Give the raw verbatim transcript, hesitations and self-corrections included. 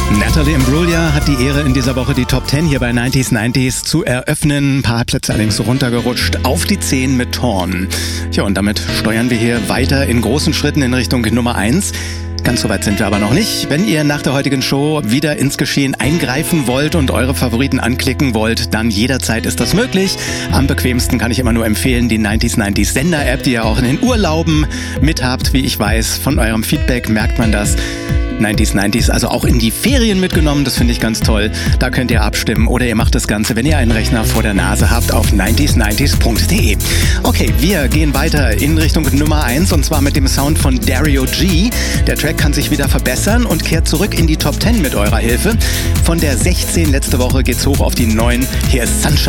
Natalie Imbruglia hat die Ehre, in dieser Woche die Top zehn hier bei neunzig neunzig zu eröffnen. Ein paar Plätze allerdings runtergerutscht auf die zehn mit Torn. Ja, und damit steuern wir hier weiter in großen Schritten in Richtung Nummer eins. Ganz so weit sind wir aber noch nicht. Wenn ihr nach der heutigen Show wieder ins Geschehen eingreifen wollt und eure Favoriten anklicken wollt, dann jederzeit ist das möglich. Am bequemsten kann ich immer nur empfehlen, die neunzig neunzig Sender-App, die ihr auch in den Urlauben mithabt. Wie ich weiß, von eurem Feedback merkt man das. neunzig neunzig ist also auch in die Ferien mitgenommen, das finde ich ganz toll. Da könnt ihr abstimmen oder ihr macht das Ganze, wenn ihr einen Rechner vor der Nase habt, auf neunzig neunzig punkt de. Okay, wir gehen weiter in Richtung Nummer eins und zwar mit dem Sound von Dario G. Der Track kann sich wieder verbessern und kehrt zurück in die Top zehn mit eurer Hilfe. Von der sechzehn letzte Woche geht's hoch auf die neun. Hier ist Sunshine.